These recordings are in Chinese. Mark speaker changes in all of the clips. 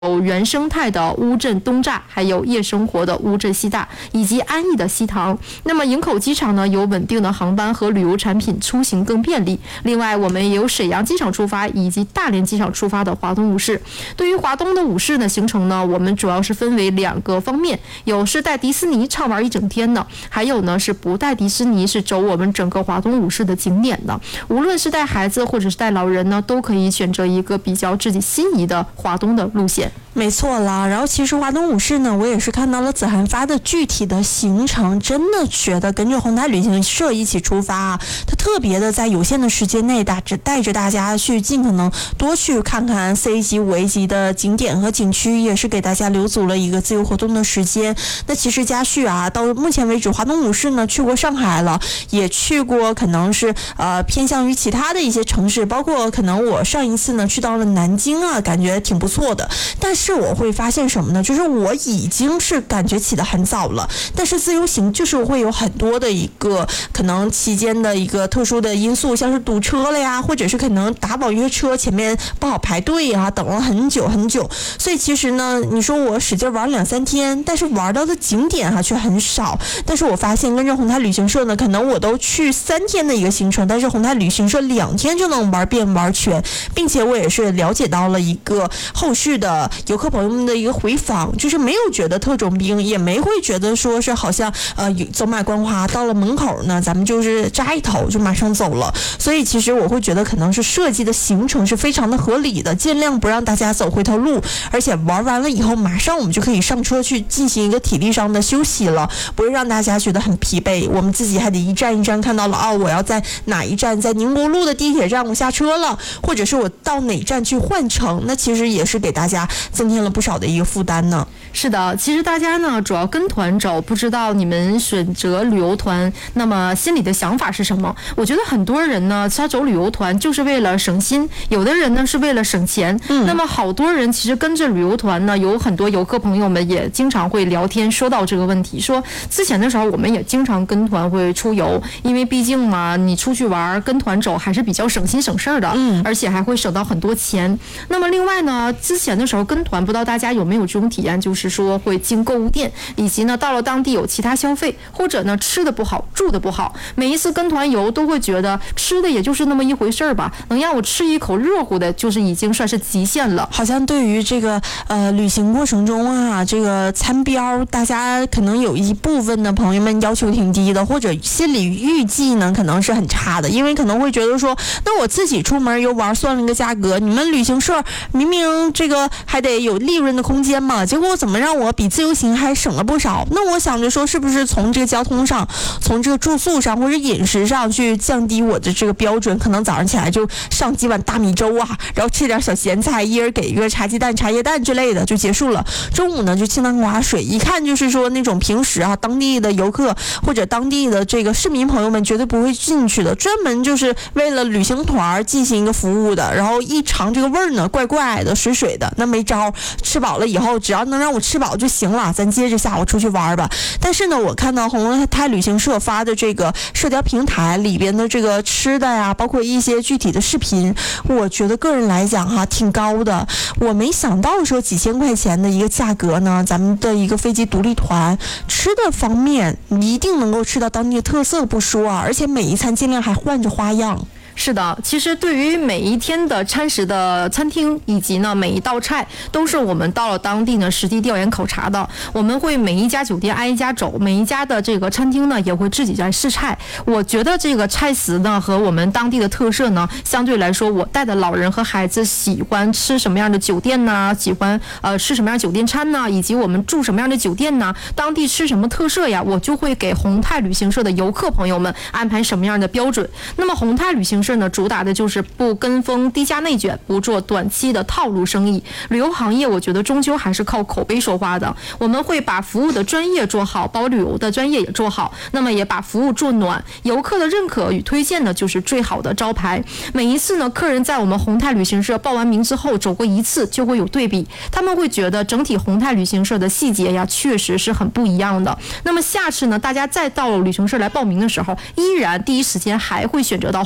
Speaker 1: 有原生态的乌镇东栅，还有夜生活的乌镇西大，以及安逸的西塘。那么营口机场呢，有稳定的航班和旅游产品，出行更便利。另外，我们也有沈阳机场出发以及大连机场出发的华东五市。对于华东的五市呢行程呢，我们主要是分为2个方面，有是带迪士尼畅玩一整天的，还有呢是不带迪士尼，是走我们整个华东五市的景点的。无论是带孩子或者是带老人呢，都可以选择一个比较自己心仪的华东的路线。
Speaker 2: 没错啦，然后其实华东五市呢，我也是看到了子涵发的具体的行程，真的觉得跟着宏泰旅行社一起出发啊，他特别的在有限的时间内带着大家去尽可能多去看看 C 级、5A 级的景点和景区，也是给大家留足了一个自由活动的时间。那其实嘉旭啊，到目前为止华东五市呢去过上海了，也去过可能是偏向于其他的一些城市，包括可能我上一次呢去到了南京啊，感觉挺不错的。但是我会发现什么呢？就是我已经是感觉起得很早了，但是自由行就是会有很多的一个可能期间的一个特殊的因素，像是堵车了呀，或者是可能打网约车前面不好排队啊，等了很久很久。所以其实呢，你说我使劲玩2-3天，但是玩到的景点却很少。但是我发现跟着宏泰旅行社呢，可能我都去3天的一个行程，但是宏泰旅行社2天就能玩遍玩全，并且我也是了解到了一个后续的游客朋友们的一个回访，就是没有觉得特种兵，也没会觉得说是好像走马观花，到了门口呢咱们就是扎一头就马上走了。所以其实我会觉得可能是设计的行程是非常的合理的，尽量不让大家走回头路，而且玩完了以后马上我们就可以上车去进行一个体力上的休息了，不会让大家觉得很疲惫，我们自己还得一站一站看到了我要在哪一站，在宁国路的地铁站我下车了，或者是我到哪站去换乘，那其实也是给大家增添了不少的一个负担呢。
Speaker 1: 是的，其实大家呢主要跟团走，不知道你们选择旅游团那么心里的想法是什么。我觉得很多人呢他走旅游团就是为了省心，有的人呢是为了省钱。那么好多人其实跟着旅游团呢，有很多游客朋友们也经常会聊天说到这个问题，说之前的时候我们也经常跟团会出游，因为毕竟嘛你出去玩跟团走还是比较省心省事儿的，而且还会省到很多钱。那么另外呢，之前的时候跟团不知道大家有没有这种体验，就是说会进购物店，以及呢到了当地有其他消费，或者呢吃的不好住的不好。每一次跟团游都会觉得吃的也就是那么一回事儿吧，能让我吃一口热乎的就是已经算是极限了。
Speaker 2: 好像对于这个旅行过程中啊，这个餐标大家可能有一部分的朋友们要求挺低的，或者心理预计呢可能是很差的，因为可能会觉得说那我自己出门游玩算了个价格，你们旅行社明明这个还得有利润的空间嘛，结果怎么让我比自由行还省了不少。那我想着说是不是从这个交通上，从这个住宿上或者饮食上去降低我的这个标准，可能早上起来就上几碗大米粥啊，然后吃点小咸菜，一人给一个茶鸡蛋茶叶蛋之类的就结束了。中午呢就清汤寡水，一看就是说那种平时啊当地的游客或者当地的这个市民朋友们绝对不会进去的，专门就是为了旅行团进行一个服务的。然后一尝这个味儿呢怪怪的水水的，那没招，吃饱了以后只要能让我吃饱就行了，咱接着下午出去玩吧。但是呢我看到宏泰旅行社发的这个社交平台里边的这个吃的呀，包括一些具体的视频，我觉得个人来讲挺高的。我没想到说几千块钱的一个价格呢，咱们的一个飞机独立团吃的方面一定能够吃到当地的特色不说啊，而且每一餐尽量还换着花样。
Speaker 1: 是的，其实对于每一天的餐食的餐厅以及呢每一道菜，都是我们到了当地呢实地调研考察的。我们会每一家酒店挨一家走，每一家的这个餐厅呢也会自己在试菜。我觉得这个菜食呢和我们当地的特色呢，相对来说我带的老人和孩子喜欢吃什么样的酒店呢，喜欢吃什么样的酒店餐呢，以及我们住什么样的酒店呢，当地吃什么特色呀，我就会给宏泰旅行社的游客朋友们安排什么样的标准。那么宏泰旅行社呢主打的就是不跟风低价内卷，不做短期的套路生意。旅游行业我觉得终究还是靠口碑说话的，我们会把服务的专业做好，把旅游的专业也做好，那么也把服务做暖，游客的认可与推荐呢就是最好的招牌。每一次呢客人在我们宏泰旅行社报完名之后走过一次就会有对比，他们会觉得整体宏泰旅行社的细节呀确实是很不一样的。那么下次呢大家再到旅行社来报名的时候，依然第一时间还会选择到宏泰。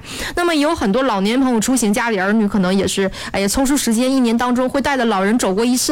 Speaker 1: 那么有很多老年朋友出行，家里儿女可能也是，哎呀，抽出时间，一年当中会带着老人走过一次